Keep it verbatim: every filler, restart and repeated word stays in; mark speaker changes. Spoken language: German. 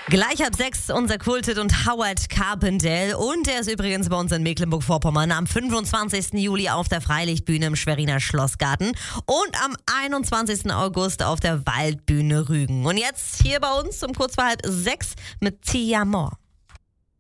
Speaker 1: Gleich ab sechs unser Kulthit und Howard Carpendale. Und der ist übrigens bei uns in Mecklenburg-Vorpommern am fünfundzwanzigsten Juli auf der Freilichtbühne im Schweriner Schlossgarten und am einundzwanzigsten August auf der Waldbühne Rügen. Und jetzt hier bei uns um kurz vor halb sechs mit Tia Moore.